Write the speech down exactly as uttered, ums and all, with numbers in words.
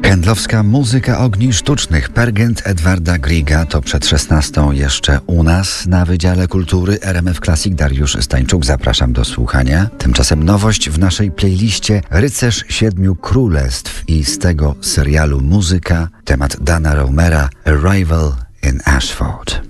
Kędlowska muzyka ogni sztucznych Pergent Edwarda Grieга to przed szesnastą jeszcze u nas na Wydziale Kultury R M F Classic. Dariusz Stańczuk, zapraszam do słuchania. Tymczasem nowość w naszej playliście Rycerz Siedmiu Królestw i z tego serialu muzyka, temat Dana Romera Arrival in Ashford.